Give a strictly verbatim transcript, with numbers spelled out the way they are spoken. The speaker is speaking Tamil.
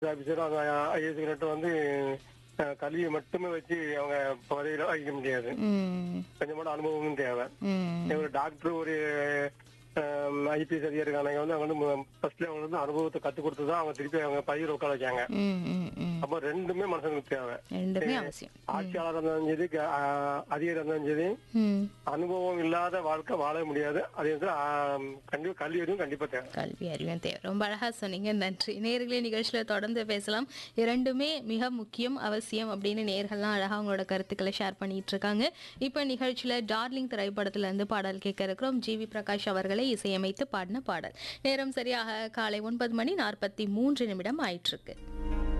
ஆஃபீஸரும் அவங்க ஐஏஎஸ் கிரேட்டர் வந்து அஹ், கல்வியை மட்டுமே வச்சு அவங்க பதவியில வைக்க முடியாது. ம். கொஞ்சமான அனுபவமும் தேவை. ம். ஒரு டாக்டர் ஒரு ஐபிஎஸ் அதிகாரி இருக்காங்க வந்து அவங்க வந்து ஃபர்ஸ்ட்ல அவங்க வந்து அனுபவத்தை கத்து கொடுத்து தான் அவங்க திருப்பி அவங்க பயிர் உட்கார வைக்காங்க. ம். ம். ம். அப்ப ரெண்டுமே மனுஷங்களுக்கு தேவை. ரெண்டுமே அவசியம். ஆட்சியாளர் இருந்தாலும் சரி க- ஆஹ் அதிகாரி இருந்தாலும் சரி ம். அனுபவம் இல்லாத வாழ்க்கை வாழ முடியாது. அதே வந்து ஆஹ், கண்டிப்பா கல்வி அறிவும் கண்டிப்பா தேவை. கல்வி அறிவும் தேவை. ரொம்ப அழகா சொன்னீங்க. நன்றி. நேயர்களே, நிகழ்ச்சியில தொடர்ந்து பேசலாம். இரண்டுமே மிக முக்கியம், அவசியம் அப்படின்னு நேயர்கள்லாம் அழகா அவங்களோட கருத்துக்களை ஷேர் பண்ணிட்டு இருக்காங்க. இப்ப நிகழ்ச்சியில டார்லிங் திரைப்படத்துல இருந்து பாடல் கேட்க இருக்கிறோம். ஜி வி பிரகாஷ் அவர்களை இசையமைத்து பாடின பாடல். நேரம் சரியாக காலை ஒன்பது மணி நாற்பத்தி மூன்று நிமிடம் ஆயிட்டு இருக்கு.